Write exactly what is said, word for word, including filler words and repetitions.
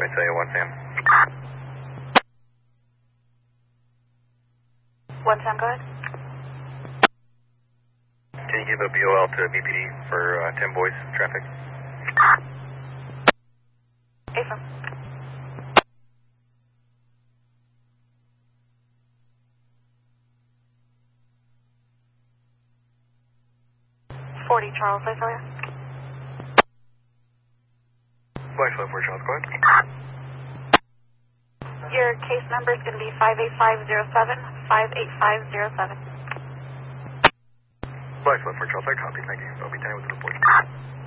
Isaiah one Sam. one Sam, go ahead. Can you give a B O L to B P D for uh, ten boys traffic? Affirm. forty Charles, Isaiah. Black Slip for Charles, go ahead. Your case number is going to be five eight five zero seven, five eight five zero seven. Black Slip for Charles, I copy, thank you. I'll be ten with the report.